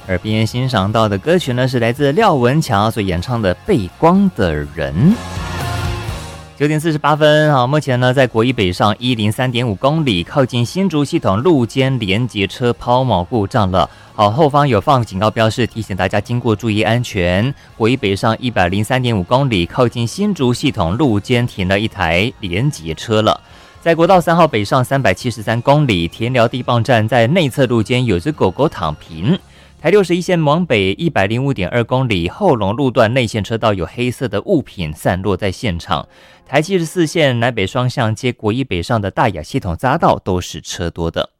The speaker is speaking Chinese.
耳边欣赏到的歌曲呢，是来自廖文强所演唱的《背光的人》。9点48分，目前呢，在国一北上103.5公里，靠近新竹系统路肩连结车抛锚故障了。后方有放警告标示，提醒大家经过注意安全。国一北上103.5公里，靠近新竹系统路肩停了一台连结车了。在国道3号北上373公里，田寮地磅站在内侧路肩有只狗狗躺平。台61线往北105.2公里，后龙路段内线车道有黑色的物品散落在现场。台74线南北双向接国一北上的大雅系统匝道都是车多的。